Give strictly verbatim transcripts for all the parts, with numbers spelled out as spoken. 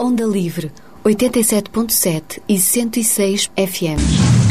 Onda Livre, oitenta e sete ponto sete e cento e seis F M.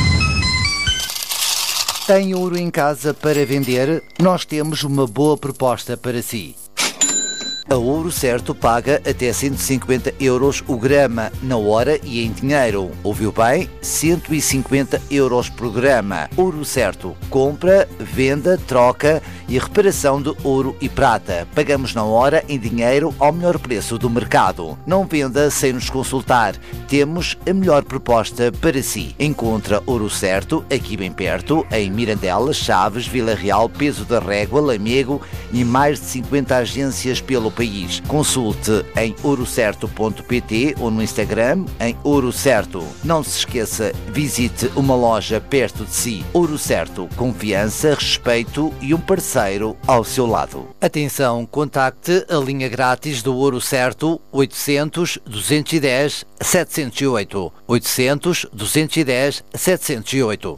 Tem ouro em casa para vender? Nós temos uma boa proposta para si. A Ouro Certo paga até cento e cinquenta euros o grama na hora e em dinheiro. Ouviu bem? cento e cinquenta euros por grama. Ouro Certo. Compra, venda, troca e reparação de ouro e prata. Pagamos na hora em dinheiro ao melhor preço do mercado. Não venda sem nos consultar. Temos a melhor proposta para si. Encontra Ouro Certo aqui bem perto, em Mirandela, Chaves, Vila Real, Peso da Régua, Lamego e mais de cinquenta agências pelo país. Consulte em ouro certo ponto pt ou no Instagram em Ouro Certo. Não se esqueça, visite uma loja perto de si. Ouro Certo, confiança, respeito e um parceiro ao seu lado. Atenção, contacte a linha grátis do Ouro Certo oitocentos, duzentos e dez, setecentos e oito. oitocentos, duzentos e dez, setecentos e oito.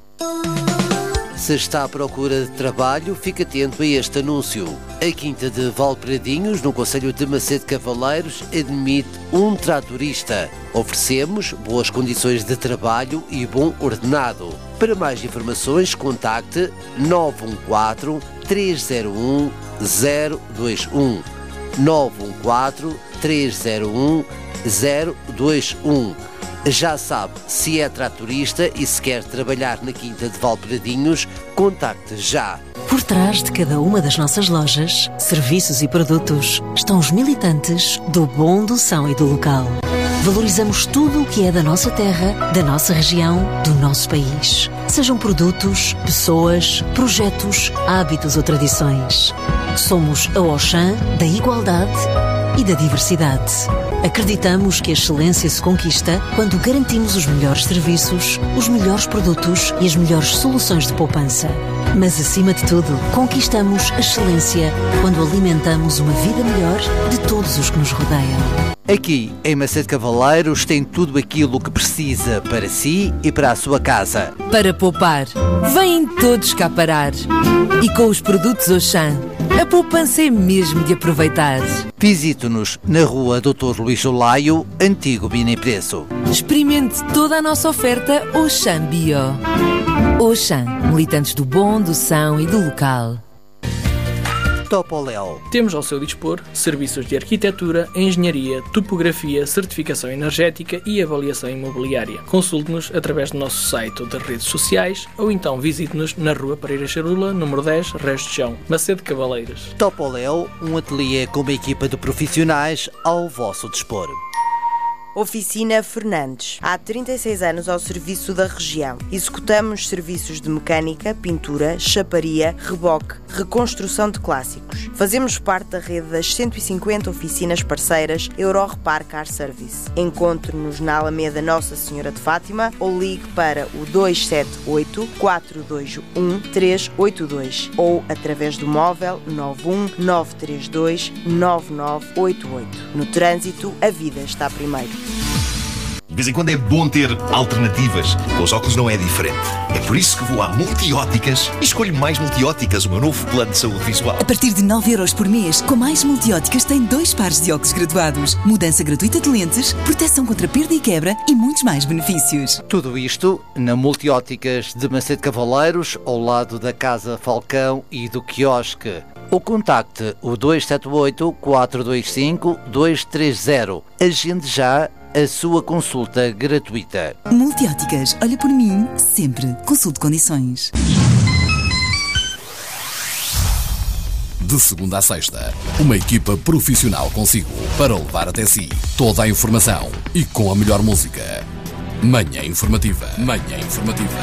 Se está à procura de trabalho, fique atento a este anúncio. A Quinta de Valpradinhos, no concelho de Macedo Cavaleiros, admite um tratorista. Oferecemos boas condições de trabalho e bom ordenado. Para mais informações, contacte nove um quatro, três zero um, zero dois um. nove um quatro, três zero um, zero dois um. Já sabe, se é tratorista e se quer trabalhar na Quinta de Valpradinhos, contacte já. Por trás de cada uma das nossas lojas, serviços e produtos estão os militantes do bom, do são e do local. Valorizamos tudo o que é da nossa terra, da nossa região, do nosso país. Sejam produtos, pessoas, projetos, hábitos ou tradições. Somos a Auchan da igualdade e da diversidade. Acreditamos que a excelência se conquista quando garantimos os melhores serviços, os melhores produtos e as melhores soluções de poupança. Mas, acima de tudo, conquistamos a excelência quando alimentamos uma vida melhor de todos os que nos rodeiam. Aqui, em Macedo Cavaleiros, tem tudo aquilo que precisa para si e para a sua casa. Para poupar, vêm todos cá parar. E com os produtos Auchan, a poupança é mesmo de aproveitar. Visite-nos na rua doutor Luís Olaio, antigo Bina Preço. Experimente toda a nossa oferta Auchan Bio. Auchan, militantes do bom, do são e do local. Topoléu. Temos ao seu dispor serviços de arquitetura, engenharia, topografia, certificação energética e avaliação imobiliária. Consulte-nos através do nosso site ou das redes sociais ou então visite-nos na rua Pereira Charula, número dez, Resto de Chão, Macedo Cavaleiros. Topoléu, um ateliê com uma equipa de profissionais ao vosso dispor. Oficina Fernandes. Há trinta e seis anos ao serviço da região. Executamos serviços de mecânica, pintura, chaparia, reboque, reconstrução de clássicos. Fazemos parte da rede das cento e cinquenta oficinas parceiras Euro Repar Car Service. Encontre-nos na Alameda Nossa Senhora de Fátima ou ligue para o dois sete oito, quatro dois um, três oito dois ou através do móvel nove um nove três dois, nove nove oito oito. No trânsito, a vida está primeiro. De vez em quando é bom ter alternativas. Com os óculos não é diferente. É por isso que vou à Multióticas e escolho Mais Multióticas, o meu novo plano de saúde visual. A partir de nove euros por mês, com Mais Multióticas tem dois pares de óculos graduados, mudança gratuita de lentes, proteção contra perda e quebra e muitos mais benefícios. Tudo isto na Multióticas de Macedo Cavaleiros, ao lado da Casa Falcão e do quiosque. Ou contacte o dois sete oito, quatro dois cinco, dois três zero. Agende já a sua consulta gratuita. Multióticas, olha por mim, sempre. Consulte condições. De segunda a sexta, uma equipa profissional consigo para levar até si toda a informação e com a melhor música. Manhã Informativa. Manhã Informativa.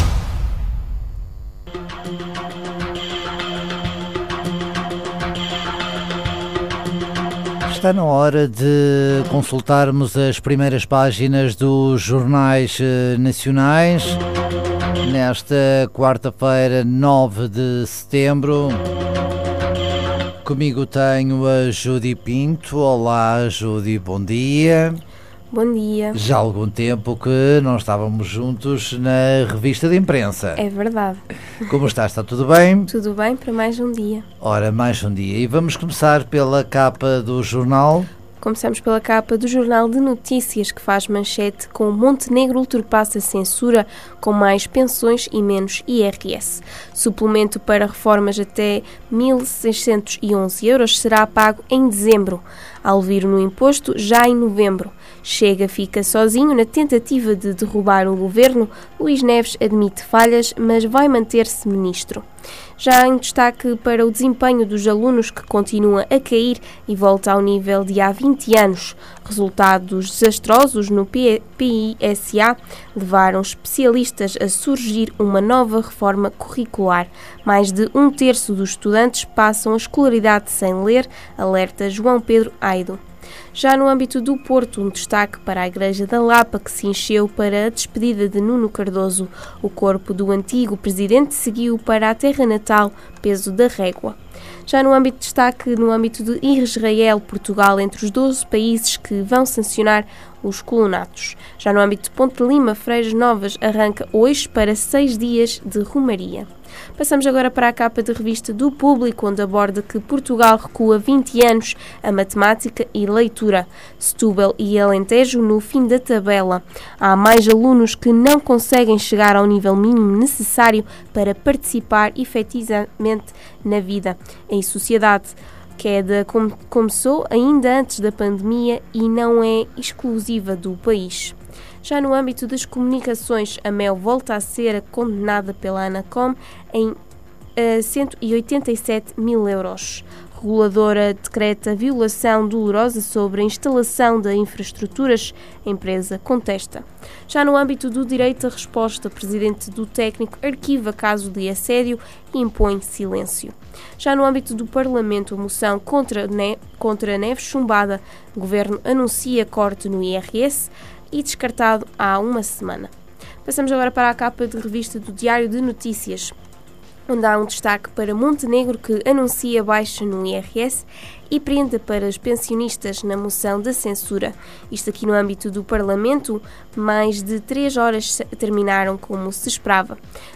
Está na hora de consultarmos as primeiras páginas dos jornais nacionais. Nesta quarta-feira, nove de setembro. Comigo tenho a Judy Pinto. Olá, Judy, bom dia. Bom dia. Já há algum tempo que não estávamos juntos na revista de imprensa. É verdade. Como está? Está tudo bem? Tudo bem para mais um dia. Ora, mais um dia. E vamos começar pela capa do jornal. Começamos pela capa do Jornal de Notícias, que faz manchete com Montenegro ultrapassa a censura com mais pensões e menos I R S. Suplemento para reformas até mil seiscentos e onze euros será pago em dezembro. Alviro no imposto já em novembro. Chega fica sozinho na tentativa de derrubar o governo. Luís Neves admite falhas, mas vai manter-se ministro. Já em destaque para o desempenho dos alunos, que continua a cair e volta ao nível de há vinte anos. Resultados desastrosos no P I S A levaram especialistas a surgir uma nova reforma curricular. Mais de um terço dos estudantes passam a escolaridade sem ler, alerta João Pedro Aido. Já no âmbito do Porto, um destaque para a Igreja da Lapa, que se encheu para a despedida de Nuno Cardoso. O corpo do antigo presidente seguiu para a terra natal, peso da régua. Já no âmbito de destaque, no âmbito de Israel, Portugal entre os doze países que vão sancionar os colonatos. Já no âmbito de Ponte Lima, Freiras Novas arranca hoje para seis dias de romaria. Passamos agora para a capa de revista do Público, onde aborda que Portugal recua vinte anos a matemática e leitura. Setúbal e Alentejo no fim da tabela. Há mais alunos que não conseguem chegar ao nível mínimo necessário para participar efetivamente na vida em sociedade. Queda com- começou ainda antes da pandemia e não é exclusiva do país. Já no âmbito das comunicações, a Mel volta a ser condenada pela Anacom em uh, cento e oitenta e sete mil euros. Reguladora decreta violação dolorosa sobre a instalação de infraestruturas. A empresa contesta. Já no âmbito do direito à resposta, o presidente do técnico arquiva caso de assédio e impõe silêncio. Já no âmbito do Parlamento, a moção contra, ne- contra a neve chumbada, o governo anuncia corte no I R S e descartado há uma semana. Passamos agora para a capa de revista do Diário de Notícias, onde há um destaque para Montenegro, que anuncia baixa no I R S e prenda para os pensionistas na moção da censura. Isto aqui no âmbito do Parlamento, mais de três horas terminaram como se esperava.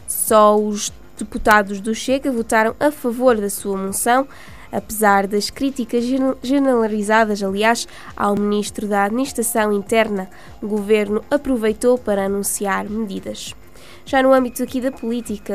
Só os deputados do Chega votaram a favor da sua moção, apesar das críticas generalizadas, aliás, ao Ministro da Administração Interna. O Governo aproveitou para anunciar medidas. Já no âmbito aqui da política,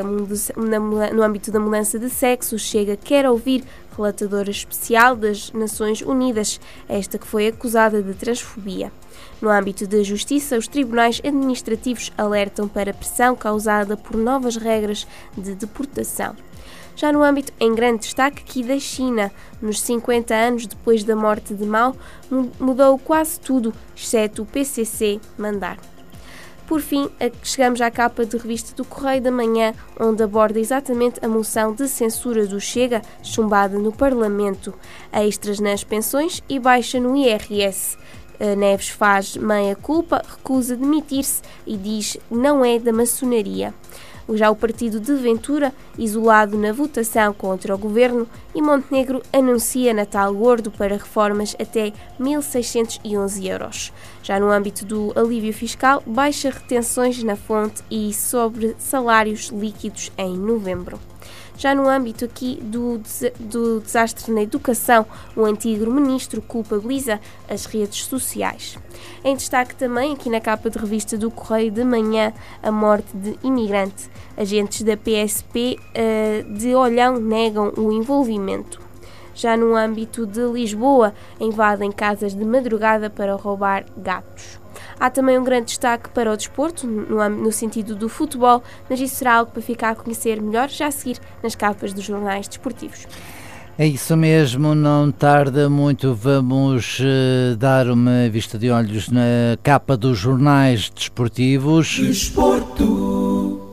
no âmbito da mudança de sexo, Chega quer ouvir relatadora especial das Nações Unidas, esta que foi acusada de transfobia. No âmbito da justiça, os tribunais administrativos alertam para a pressão causada por novas regras de deportação. Já no âmbito em grande destaque aqui da China, nos cinquenta anos depois da morte de Mao, mudou quase tudo, exceto o P C C mandar. Por fim, chegamos à capa de revista do Correio da Manhã, onde aborda exatamente a moção de censura do Chega, chumbada no Parlamento, extras nas pensões e baixa no I R S. Neves faz meia-culpa, recusa demitir-se e diz não é da maçonaria. Já o partido de Ventura, isolado na votação contra o governo, e Montenegro anuncia Natal gordo para reformas até mil seiscentos e onze euros. Já no âmbito do alívio fiscal, baixa retenções na fonte e sobre salários líquidos em novembro. Já no âmbito aqui do, do desastre na educação, o antigo ministro culpabiliza as redes sociais. Em destaque também, aqui na capa de revista do Correio de Manhã, a morte de imigrante. Agentes da P S P uh, de Olhão negam o envolvimento. Já no âmbito de Lisboa, invadem casas de madrugada para roubar gatos. Há também um grande destaque para o desporto, no, no sentido do futebol, mas isso será algo para ficar a conhecer melhor já a seguir nas capas dos jornais desportivos. É isso mesmo, não tarda muito, vamos uh, dar uma vista de olhos na capa dos jornais desportivos. Desporto.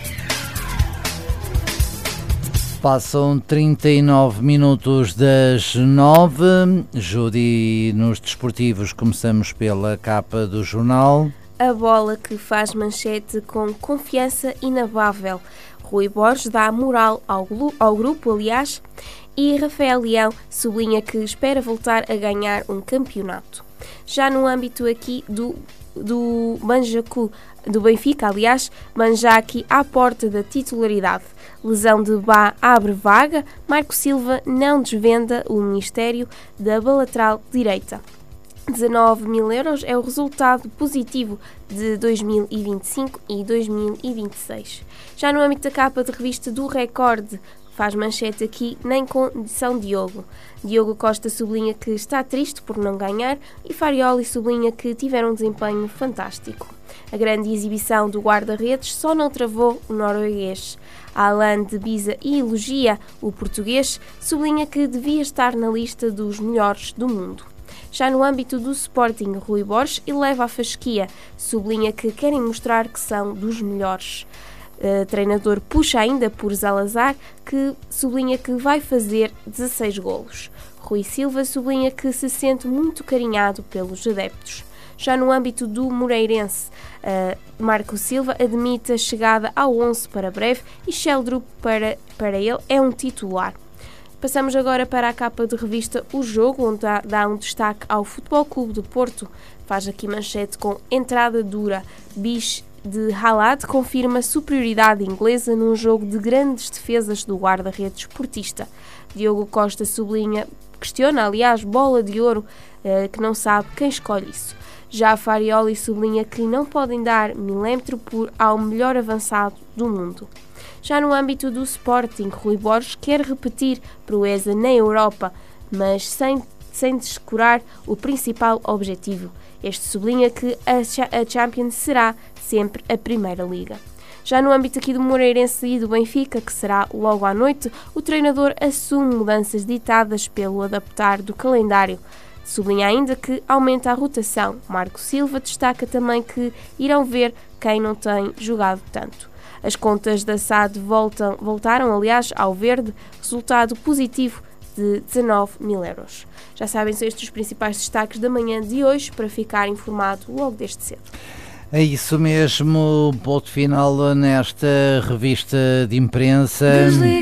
Passam trinta e nove minutos das nove. Júdi, nos desportivos começamos pela capa do jornal. A bola que faz manchete com confiança inabável. Rui Borges dá moral ao, ao grupo, aliás, e Rafael Leão sublinha que espera voltar a ganhar um campeonato. Já no âmbito aqui do, do Banjacu, do Benfica, aliás, Banjaki à porta da titularidade. Lesão de Bá abre vaga, Marco Silva não desvenda o Ministério da lateral direita. dezanove mil euros é o resultado positivo de dois mil e vinte e cinco e dois mil e vinte e seis. Já no âmbito da capa de revista do Record, faz manchete aqui nem com São Diogo. Diogo Costa sublinha que está triste por não ganhar e Farioli sublinha que tiveram um desempenho fantástico. A grande exibição do guarda-redes só não travou o norueguês. Alan de Biza elogia o português, sublinha que devia estar na lista dos melhores do mundo. Já no âmbito do Sporting, Rui Borges eleva a fasquia, sublinha que querem mostrar que são dos melhores. O treinador puxa ainda por Zalazar, que sublinha que vai fazer dezasseis golos. Rui Silva sublinha que se sente muito carinhado pelos adeptos. Já no âmbito do Moreirense, Marco Silva admite a chegada ao onze para breve e Sheldrup para, para ele é um titular. Passamos agora para a capa de revista O Jogo, onde dá, dá um destaque ao Futebol Clube do Porto. Faz aqui manchete com entrada dura. Bis de Haaland confirma superioridade inglesa num jogo de grandes defesas do guarda-redes portista. Diogo Costa sublinha, questiona, aliás, bola de ouro, eh, que não sabe quem escolhe isso. Já Farioli sublinha que não podem dar milímetro por ao melhor avançado do mundo. Já no âmbito do Sporting, Rui Borges quer repetir proeza na Europa, mas sem, sem descurar o principal objetivo. Este sublinha que a Champions será sempre a primeira liga. Já no âmbito aqui do Moreirense e do Benfica, que será logo à noite, o treinador assume mudanças ditadas pelo adaptar do calendário. Sublinha ainda que aumenta a rotação. Marco Silva destaca também que irão ver quem não tem jogado tanto. As contas da S A D voltam, voltaram, aliás, ao verde, resultado positivo de dezanove mil euros. Já sabem, são estes os principais destaques da manhã de hoje, para ficar informado logo desde cedo. É isso mesmo, ponto final nesta revista de imprensa. Desliga.